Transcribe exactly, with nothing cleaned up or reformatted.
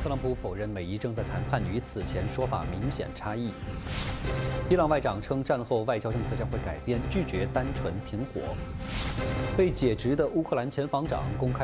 特朗普否认美伊正在谈判，与此前说法明显差异。伊朗外长称，战后外交政策将会改变，拒绝单纯停火。被解职的乌克兰前防长公开